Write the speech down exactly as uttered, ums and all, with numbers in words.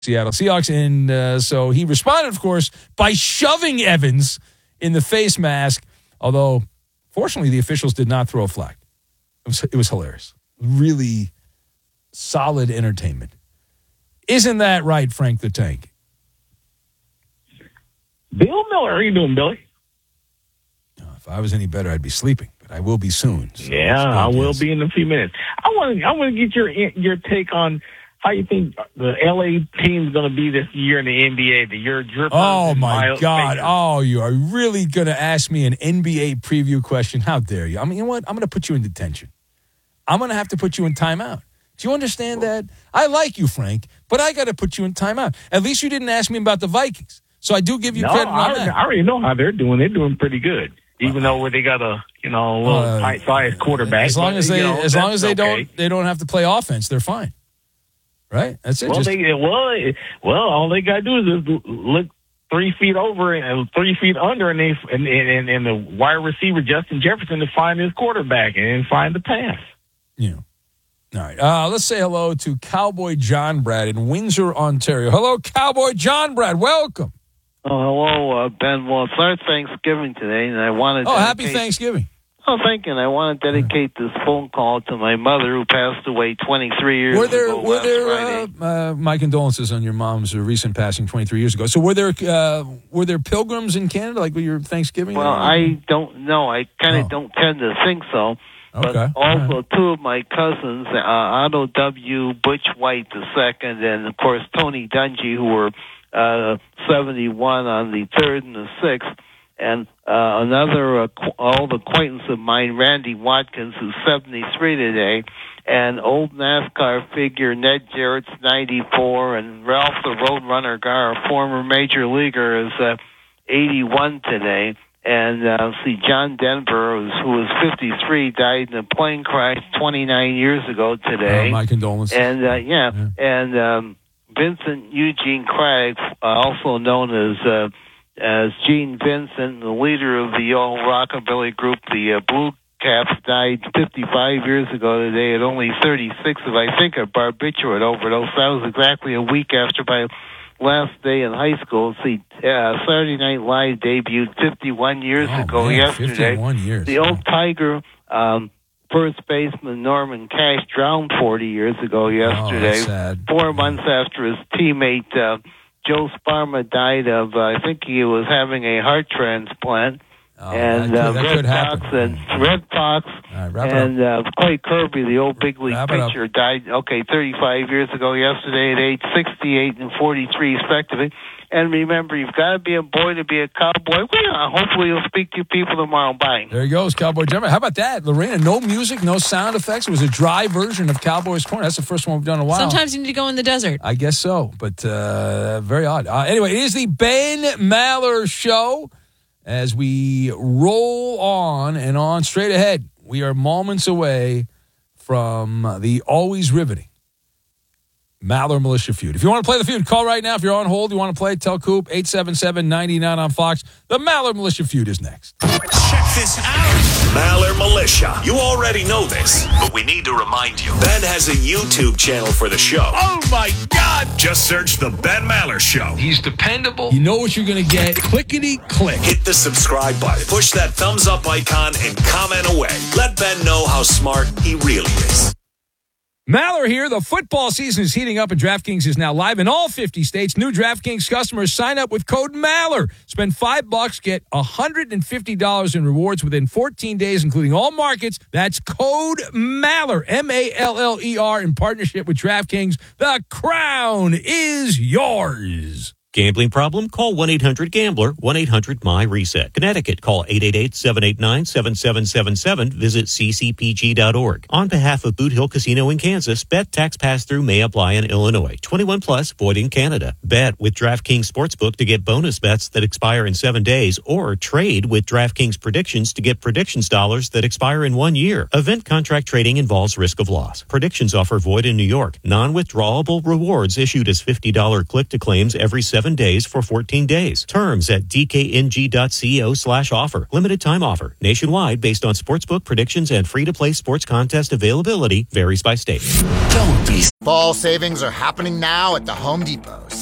Seattle Seahawks. And uh, so he responded, of course, by shoving Evans in the face mask, although, fortunately, the officials did not throw a flag. It was, it was hilarious. Really solid entertainment. Isn't that right, Frank the Tank? Bill Miller, how are you doing, Billy? If I was any better, I'd be sleeping, but I will be soon. So yeah, I will be in a few minutes. I want to I want to get your your take on how you think the L A team's going to be this year in the N B A. The year, your oh, my God. Favorite. Oh, you are really going to ask me an N B A preview question? How dare you? I mean, you know what? I'm going to put you in detention. I'm going to have to put you in timeout. Do you understand that? I like you, Frank, but I got to put you in timeout. At least you didn't ask me about the Vikings. So I do give you no, credit on I, that. I already know how they're doing. They're doing pretty good, even uh, though they got a you know a little uh, tight-sized quarterback. As long but, as they, you know, as long as they okay. don't, they don't have to play offense. They're fine, right? That's it. Well, Just, they well, well, all they got to do is look three feet over and three feet under, and they and, and, and the wide receiver Justin Jefferson to find his quarterback and find the pass. Yeah. All right. Uh, let's say hello to Cowboy John Brad in Windsor, Ontario. Hello, Cowboy John Brad. Welcome. Oh, hello, uh, Ben. Well, it's our Thanksgiving today, and I wanted to. Oh, happy Thanksgiving. Oh, thank you. And I want to dedicate this phone call to my mother, who passed away twenty-three years were there, ago. Were last there, Friday. uh, uh, my condolences on your mom's recent passing twenty-three years ago. So were there uh, were there pilgrims in Canada, like with your Thanksgiving? Well, I don't know. I kind of oh. don't tend to think so. Okay. But also, right. two of my cousins, uh, Otto W., Butch White the second, and, of course, Tony Dungy, who were uh, seventy-one on the third and the sixth. And uh, another uh, old acquaintance of mine, Randy Watkins, who's seventy-three today. And old NASCAR figure Ned Jarrett's ninety-four. And Ralph the Roadrunner Gar, a former major leaguer, is uh, eighty-one today. And uh, see, John Denver, who was fifty-three, died in a plane crash twenty-nine years ago today. Uh, my condolences. And, uh, yeah, yeah. and um, Vincent Eugene Craddock, uh, also known as uh, as Gene Vincent, the leader of the old rockabilly group, the uh, Blue Caps, died fifty-five years ago today at only thirty-six of, I think, a barbiturate overdose. That was exactly a week after my last day in high school. See, uh, Saturday Night Live debuted fifty-one years oh, ago man, yesterday. fifty-one years. The old Tiger um, first baseman Norman Cash drowned forty years ago yesterday. Oh, sad. Four yeah. months after his teammate uh, Joe Sparma died of, uh, I think he was having a heart transplant. Oh, and that uh, could, that Red could Fox happen. and Red Fox right, and uh, Clay Kirby, the old big league wrap pitcher, died okay thirty-five years ago yesterday at age sixty-eight and forty-three respectively. And remember, you've got to be a boy to be a cowboy. Well, hopefully, you'll speak to people tomorrow. Bye. There he goes, Cowboy Jumper. How about that, Lorena? No music, no sound effects. It was a dry version of Cowboy's Corner. That's the first one we've done in a while. Sometimes you need to go in the desert. I guess so, but uh, very odd. Uh, anyway, it is the Ben Maller Show. As we roll on and on straight ahead, we are moments away from the always riveting Maller Militia feud. If you want to play the feud, call right now. If you're on hold, you want to play, tell Coop, eight seven seven, nine nine on Fox. The Maller Militia feud is next. Check this out. Maller Militia. You already know this, but we need to remind you. Ben has a YouTube channel for the show. Oh, my God. Just search The Ben Maller Show. He's dependable. You know what you're going to get. Clickety click. Hit the subscribe button. Push that thumbs up icon and comment away. Let Ben know how smart he really is. Maller here. The football season is heating up, and DraftKings is now live in all fifty states. New DraftKings customers sign up with code Maller. Spend five bucks, get one hundred fifty dollars in rewards within fourteen days, including all markets. That's code Maller, M A L L E R, in partnership with DraftKings. The crown is yours. Gambling problem? Call one eight hundred gambler, one eight hundred my reset. Connecticut, call eight eight eight, seven eight nine, seven seven seven seven. Visit c c p g dot org. On behalf of Boot Hill Casino in Kansas, bet tax pass-through may apply in Illinois. twenty-one plus, void in Canada. Bet with DraftKings Sportsbook to get bonus bets that expire in seven days, or trade with DraftKings Predictions to get predictions dollars that expire in one year. Event contract trading involves risk of loss. Predictions offer void in New York. Non-withdrawable rewards issued as fifty dollars click-to-claims every seven seven days for fourteen days. Terms at dkng.co slash offer. Limited time offer. Nationwide based on sportsbook predictions and free-to-play sports contest availability varies by state. Don't be. Fall savings are happening now at the Home Depot.